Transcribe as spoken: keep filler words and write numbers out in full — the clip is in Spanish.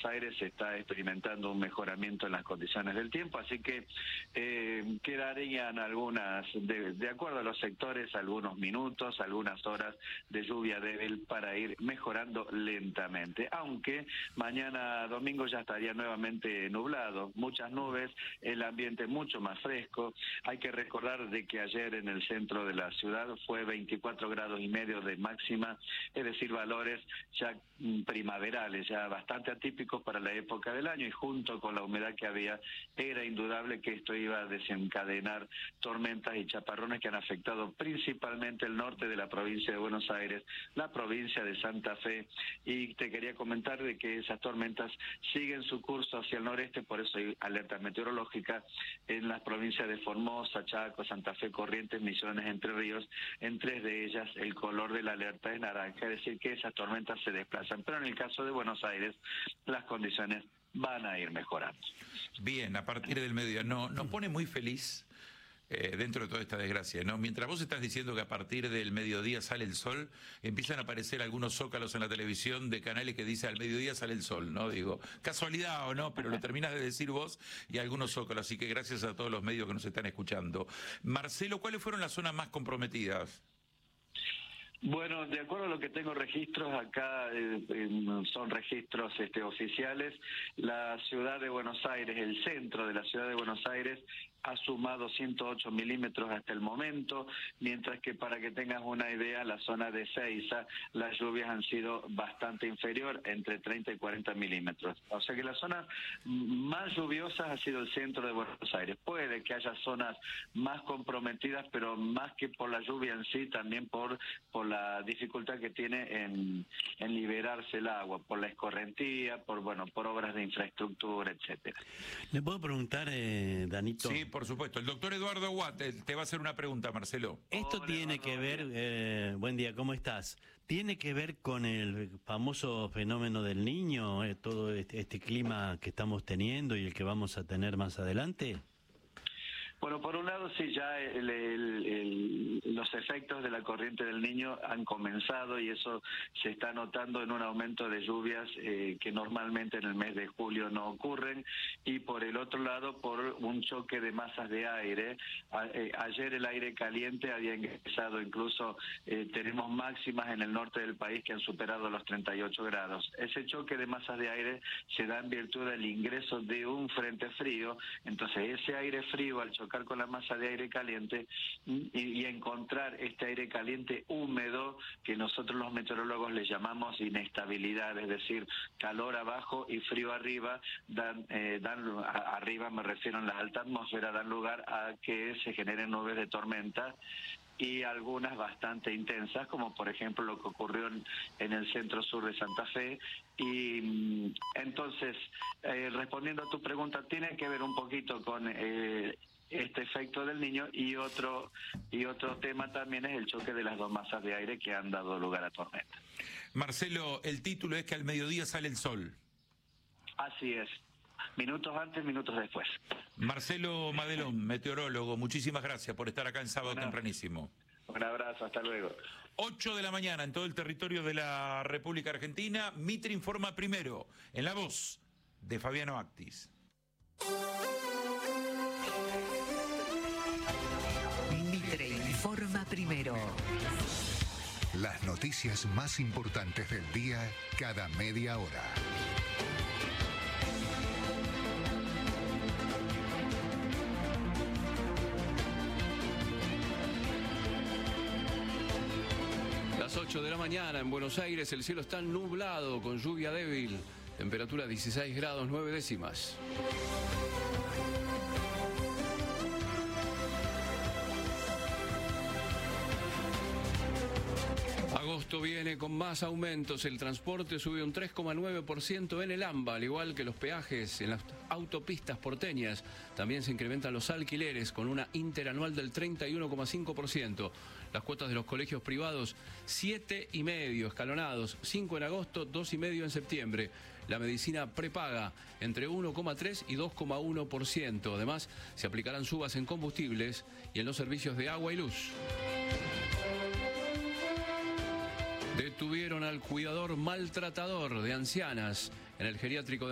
Buenos Aires se está experimentando un mejoramiento en las condiciones del tiempo, así que eh, quedarían algunas, de, de acuerdo a los sectores, algunos minutos, algunas horas de lluvia débil para ir mejorando lentamente, aunque mañana domingo ya estaría nuevamente nublado, muchas nubes, el ambiente mucho más fresco. Hay que recordar de que ayer en el centro de la ciudad fue veinticuatro grados y medio de máxima, es decir, valores ya primaverales, ya bastante atípicos para la época del año, y junto con la humedad que había, era indudable que esto iba a desencadenar tormentas y chaparrones que han afectado principalmente el norte de la provincia de Buenos Aires, la provincia de Santa Fe, y te quería comentar de que esas tormentas siguen su curso hacia el noreste, por eso hay alerta meteorológica en las provincias de Formosa, Chaco, Santa Fe, Corrientes, Misiones, Entre Ríos. En tres de ellas el color de la alerta es naranja, es decir que esas tormentas se desplazan, pero en el caso de Buenos Aires las condiciones van a ir mejorando. Bien, a partir del mediodía, no, nos pone muy feliz eh, dentro de toda esta desgracia, ¿no? Mientras vos estás diciendo que a partir del mediodía sale el sol, empiezan a aparecer algunos zócalos en la televisión de canales que dicen al mediodía sale el sol, ¿no? Digo, casualidad o no, pero lo terminás de decir vos, y algunos zócalos, así que gracias a todos los medios que nos están escuchando. Marcelo, ¿cuáles fueron las zonas más comprometidas? Bueno, de acuerdo a lo que tengo registros acá, eh, eh, son registros este, oficiales, la ciudad de Buenos Aires, el centro de la ciudad de Buenos Aires, ha sumado ciento ocho milímetros hasta el momento, mientras que, para que tengas una idea, la zona de Ezeiza, las lluvias han sido bastante inferior, entre treinta y cuarenta milímetros. O sea que la zona más lluviosa ha sido el centro de Buenos Aires. Puede que haya zonas más comprometidas, pero más que por la lluvia en sí, también por, por la dificultad que tiene en, en liberarse el agua, por la escorrentía, por, bueno, por obras de infraestructura, etcétera. ¿Le puedo preguntar, eh, Danito? Sí, por supuesto. El doctor Eduardo Watt te, te va a hacer una pregunta, Marcelo. Esto Hola, tiene Eduardo, que ver, eh, buen día, ¿cómo estás? ¿Tiene que ver con el famoso fenómeno del Niño, eh, todo este, este clima que estamos teniendo y el que vamos a tener más adelante? Bueno, por un lado sí, ya el, el, el, los efectos de la corriente del Niño han comenzado, y eso se está notando en un aumento de lluvias eh, que normalmente en el mes de julio no ocurren, y por el otro lado por un choque de masas de aire. A, eh, ayer el aire caliente había ingresado, incluso eh, tenemos máximas en el norte del país que han superado los treinta y ocho grados. Ese choque de masas de aire se da en virtud del ingreso de un frente frío, entonces ese aire frío, al chocar con la masa de aire caliente y, y encontrar este aire caliente húmedo, que nosotros los meteorólogos le llamamos inestabilidad, es decir, calor abajo y frío arriba, dan, eh, dan a, arriba me refiero en la alta atmósfera, dan lugar a que se generen nubes de tormenta, y algunas bastante intensas, como por ejemplo lo que ocurrió en, en el centro sur de Santa Fe. Y entonces, eh, respondiendo a tu pregunta, tiene que ver un poquito con eh, este efecto del Niño, y otro y otro tema también es el choque de las dos masas de aire que han dado lugar a tormenta. Marcelo, el título es que al mediodía sale el sol. Así es. Minutos antes, minutos después. Marcelo Madelón, meteorólogo, muchísimas gracias por estar acá en Sábado Bueno, Tempranísimo. Un abrazo, hasta luego. ocho de la mañana en todo el territorio de la República Argentina. Mitre informa primero, en la voz de Fabiano Actis. Mitre informa primero. Las noticias más importantes del día cada media hora. Las ocho de la mañana en Buenos Aires, el cielo está nublado con lluvia débil. Temperatura dieciséis grados nueve décimas. Agosto viene con más aumentos. El transporte sube un tres coma nueve por ciento en el AMBA, al igual que los peajes en las autopistas porteñas. También se incrementan los alquileres con una interanual del treinta y uno coma cinco por ciento. Las cuotas de los colegios privados, siete y medio escalonados, cinco en agosto, dos y medio en septiembre. La medicina prepaga entre uno coma tres y dos coma uno por ciento. Además, se aplicarán subas en combustibles y en los servicios de agua y luz. Detuvieron al cuidador maltratador de ancianas en el geriátrico de